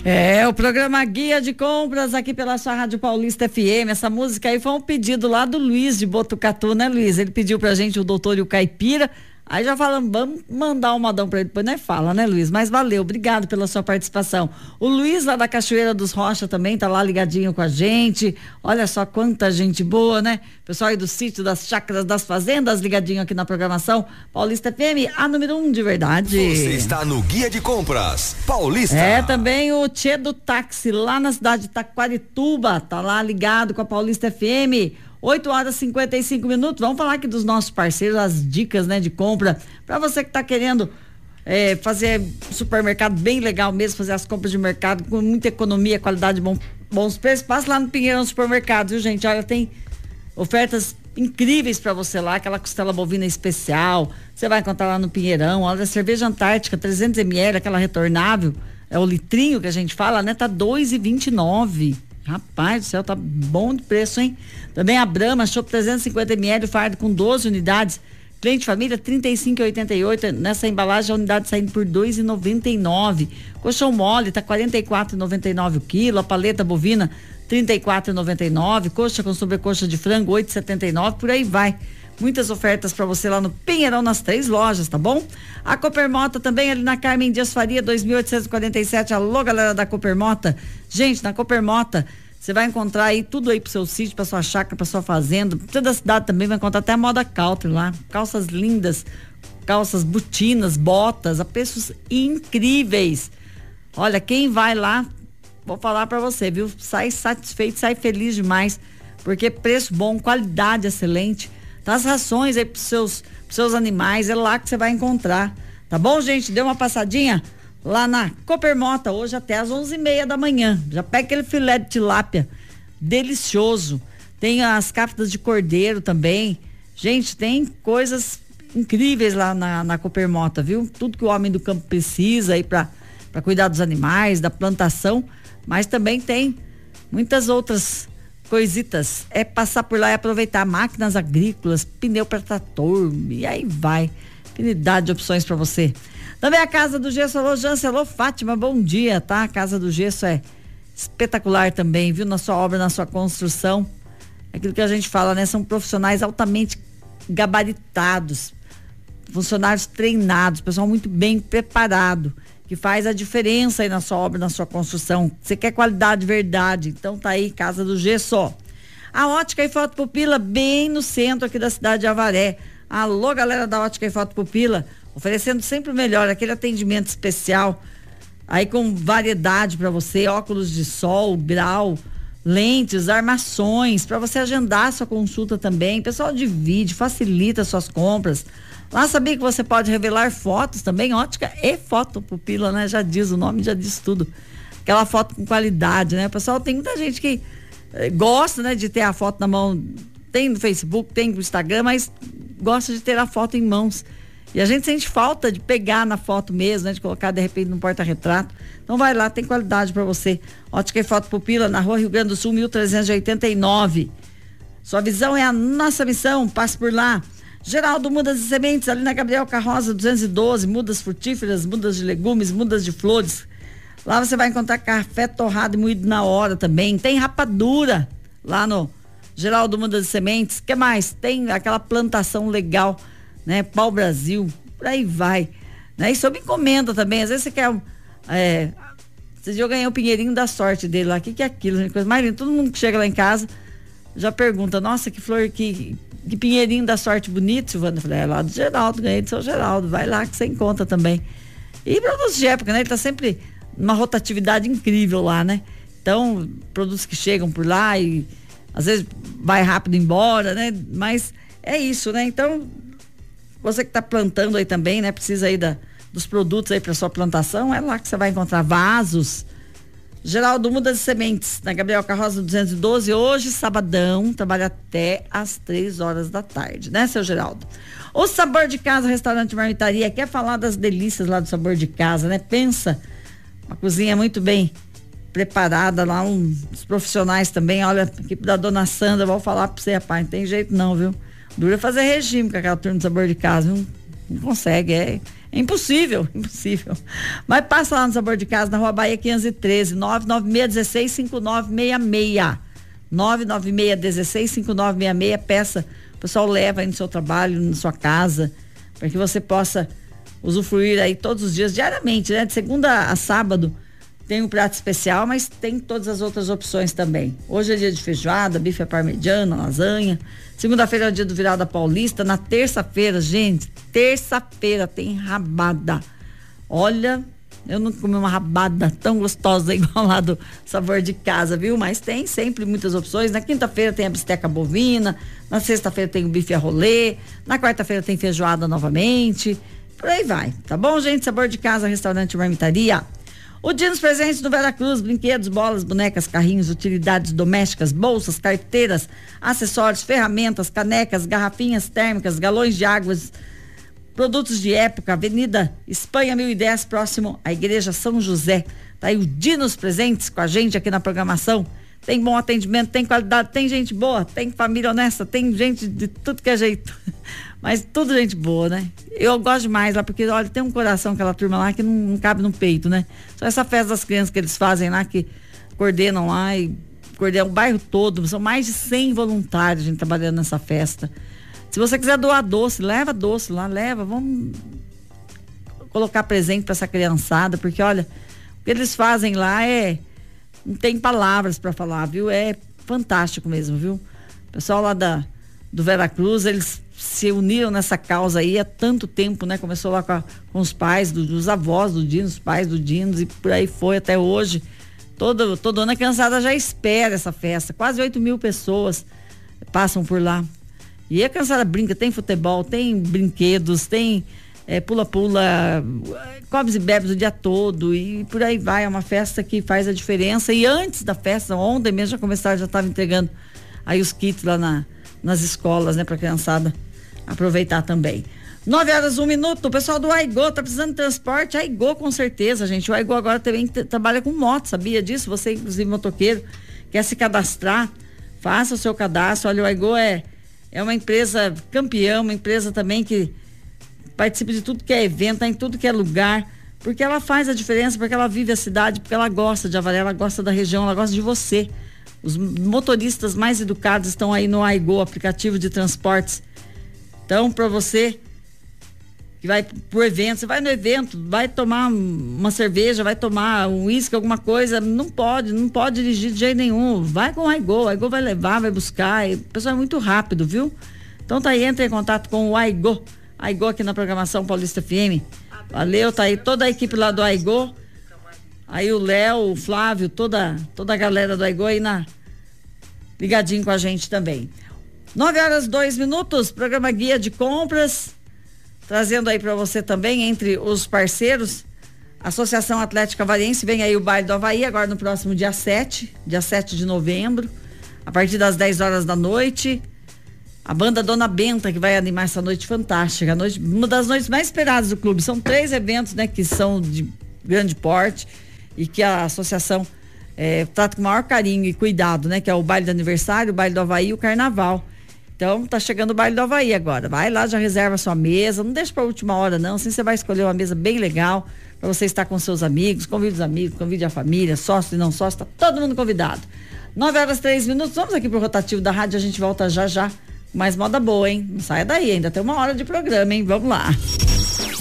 É, o programa Guia de Compras aqui pela sua Rádio Paulista FM. Essa música aí foi um pedido lá do Luiz de Botucatu, né, Luiz? Ele pediu pra gente o Doutor e o Caipira. Aí já falamos, vamos mandar um modão pra ele, depois não fala, né, Luiz? Mas valeu, obrigado pela sua participação. O Luiz lá da Cachoeira dos Rocha também tá lá ligadinho com a gente. Olha só quanta gente boa, né? Pessoal aí do sítio, das chácaras, das fazendas, ligadinho aqui na programação Paulista FM, a número 1 de verdade. Você está no Guia de Compras Paulista. É, também o Tchê do Táxi, lá na cidade de Taquarituba, tá lá ligado com a Paulista FM. 8h55. Vamos falar aqui dos nossos parceiros, as dicas, né, de compra para você que tá querendo fazer supermercado bem legal mesmo, fazer as compras de mercado com muita economia, qualidade, bons preços. Passa lá no Pinheirão Supermercado, viu, gente? Olha, tem ofertas incríveis para você lá, aquela costela bovina especial, você vai encontrar lá no Pinheirão. Olha, a cerveja Antártica 300 ml, aquela retornável, é o litrinho que a gente fala, né? Tá R$2,29. Rapaz do céu, tá bom de preço, hein? Também a Brahma, chopp 350 ml, fardo com 12 unidades. Cliente família, R$35,88. Nessa embalagem, a unidade saindo por R$2,99. Colchão mole, tá R$44,99 o quilo. A paleta bovina, R$34,99. Coxa com sobrecoxa de frango, R$8,79. Por aí vai. Muitas ofertas para você lá no Pinheirão, nas 3 lojas, tá bom? A Coopermota também ali na Carmen Dias Faria, 2847. Alô, galera da Coopermota. Gente, na Coopermota você vai encontrar aí tudo aí pro seu sítio, pra sua chácara, pra sua fazenda. Você da cidade também vai encontrar até a moda country lá. Calças lindas, calças botinas, botas, a preços incríveis. Olha, quem vai lá, vou falar pra você, viu? Sai satisfeito, sai feliz demais, porque preço bom, qualidade excelente. As rações aí pros seus animais, é lá que você vai encontrar, tá bom, gente? Dê uma passadinha lá na Coopermota hoje até às 11h30 da manhã. Já pega aquele filé de tilápia delicioso. Tem as cápsulas de cordeiro também. Gente, tem coisas incríveis lá na Coopermota, viu? Tudo que o homem do campo precisa aí para cuidar dos animais, da plantação, mas também tem muitas outras coisitas. É passar por lá e aproveitar máquinas agrícolas, pneu para trator, e aí vai. Infinidade de opções para você. Também a Casa do Gesso, alô Jância, alô Fátima, bom dia, tá? A Casa do Gesso é espetacular também, viu? Na sua obra, na sua construção. Aquilo que a gente fala, né? São profissionais altamente gabaritados, funcionários treinados, pessoal muito bem preparado, que faz a diferença aí na sua obra, na sua construção. Você quer qualidade, verdade, então tá aí, Casa do Gesso. A Ótica e Foto Pupila, bem no centro aqui da cidade de Avaré. Alô, galera da Ótica e Foto Pupila, oferecendo sempre o melhor, aquele atendimento especial, aí com variedade para você, óculos de sol, grau, lentes, armações, para você agendar sua consulta também. Pessoal divide, facilita suas compras. Lá sabia que você pode revelar fotos também, Ótica e Foto Pupila, né? Já diz o nome, já diz tudo. Aquela foto com qualidade, né? Pessoal, tem muita gente que gosta, né, de ter a foto na mão, tem no Facebook, tem no Instagram, mas gosta de ter a foto em mãos. E a gente sente falta de pegar na foto mesmo, né? De colocar de repente no porta-retrato. Então vai lá, tem qualidade para você. Ótica e Foto Pupila, na Rua Rio Grande do Sul, 1389. Sua visão é a nossa missão, passe por lá. Geraldo Mudas e Sementes, ali na Gabriel Carroza 212, mudas frutíferas, mudas de legumes, mudas de flores. Lá você vai encontrar café torrado e moído na hora também. Tem rapadura lá no Geraldo Mudas e Sementes. O que mais? Tem aquela plantação legal, né? Pau Brasil, por aí vai, né? E sob encomenda também, às vezes você quer esse dia eu ganhei o pinheirinho da sorte dele lá, o que é aquilo, gente? Coisa mais linda. Todo mundo que chega lá em casa já pergunta, nossa, que flor, que pinheirinho da sorte bonito, Silvana. Eu falei, é lá do Geraldo, ganhei do seu Geraldo, vai lá que você encontra também. E produtos de época, né? Ele tá sempre numa rotatividade incrível lá, né? Então, produtos que chegam por lá e às vezes vai rápido embora, né? Mas é isso, né? Então, você que tá plantando aí também, né? Precisa aí dos produtos aí para sua plantação, é lá que você vai encontrar vasos. Geraldo Mudas e Sementes, na Gabriel Carroza 212, hoje, sabadão, trabalha até às 3h da tarde, né, seu Geraldo? O Sabor de Casa, restaurante marmitaria, quer falar das delícias lá do Sabor de Casa, né? Pensa, uma cozinha muito bem preparada lá, os profissionais também, olha, a equipe da dona Sandra, vou falar pra você, rapaz, não tem jeito não, viu? Dura fazer regime com aquela turma do Sabor de Casa, não consegue, É impossível. Mas passa lá no Sabor de Casa, na Rua Bahia 513, 996165966. 996165966. Peça, o pessoal leva aí no seu trabalho, na sua casa, para que você possa usufruir aí todos os dias, diariamente, né? De segunda a sábado tem um prato especial, mas tem todas as outras opções também. Hoje é dia de feijoada, bife à parmegiana, lasanha. Segunda-feira é o dia do Virada Paulista. Na terça-feira, gente, tem rabada. Olha, eu não comi uma rabada tão gostosa igual lá do Sabor de Casa, viu? Mas tem sempre muitas opções. Na quinta-feira tem a bisteca bovina, na sexta-feira tem o bife a rolê, na quarta-feira tem feijoada novamente. Por aí vai, tá bom, gente? Sabor de Casa, restaurante Marmitaria. O Dinos Presentes no Veracruz, brinquedos, bolas, bonecas, carrinhos, utilidades domésticas, bolsas, carteiras, acessórios, ferramentas, canecas, garrafinhas térmicas, galões de águas, produtos de época, Avenida Espanha 1010, próximo à Igreja São José. Tá aí o Dinos Presentes com a gente aqui na programação. Tem bom atendimento, tem qualidade, tem gente boa, tem família honesta, tem gente de tudo que é jeito. Mas tudo gente boa, né? Eu gosto demais lá, porque, olha, tem um coração, aquela turma lá que não cabe no peito, né? Só essa festa das crianças que eles fazem lá, que coordenam lá e coordenam o bairro todo. São mais de 100 voluntários, gente, trabalhando nessa festa. Se você quiser doar doce, leva doce lá, leva. Vamos colocar presente para essa criançada, porque, olha, o que eles fazem lá não tem palavras para falar, viu? É fantástico mesmo, viu? O pessoal lá do Veracruz, eles se uniram nessa causa aí há tanto tempo, né? Começou lá com os pais, dos avós do Dinos, os pais do Dinos, e por aí foi até hoje. Todo ano a criançada já espera essa festa. Quase 8.000 pessoas passam por lá. E a criançada brinca, tem futebol, tem brinquedos, tem pula-pula, comes e bebes o dia todo e por aí vai. É uma festa que faz a diferença. E antes da festa, ontem mesmo já começaram, já estava entregando aí os kits lá nas escolas, né, pra criançada aproveitar também. 9h01. O pessoal do Aigo tá precisando de transporte. Aigo, com certeza, gente. O Aigo agora também trabalha com moto, sabia disso? Você, inclusive, motoqueiro, quer se cadastrar, faça o seu cadastro. Olha, o Aigo é uma empresa campeã, uma empresa também que participa de tudo que é evento, tá em tudo que é lugar, porque ela faz a diferença, porque ela vive a cidade, porque ela gosta de Avaré, ela gosta da região, ela gosta de você. Os motoristas mais educados estão aí no Aigo, aplicativo de transportes. Então, para você que vai pro evento, você vai no evento, vai tomar uma cerveja, vai tomar um uísque, alguma coisa, não pode dirigir de jeito nenhum. Vai com o Aigo vai levar, vai buscar. O pessoal é muito rápido, viu? Então tá aí, entra em contato com o Aigo aqui na programação Paulista FM. Valeu, tá aí toda a equipe lá do Aigo. Aí o Léo, o Flávio, toda a galera do Aigo aí ligadinho com a gente também. 9h02, programa Guia de Compras, trazendo aí para você também, entre os parceiros, Associação Atlética Avariense. Vem aí o Baile do Avaí, agora no próximo dia 7 de novembro, a partir das 10 horas da noite. A banda Dona Benta, que vai animar essa noite fantástica, uma das noites mais esperadas do clube. São 3 eventos, né, que são de grande porte e que a associação trata com o maior carinho e cuidado, né, que é o baile do aniversário, o baile do Avaí e o carnaval. Então, tá chegando o baile do Avaí agora. Vai lá, já reserva a sua mesa, não deixa pra última hora não, assim você vai escolher uma mesa bem legal para você estar com seus amigos, convide os amigos, convide a família, sócio e não sócio, tá todo mundo convidado. 9h03, vamos aqui pro rotativo da rádio, a gente volta já. Mais moda boa, hein? Não saia daí, ainda tem 1 hora de programa, hein? Vamos lá.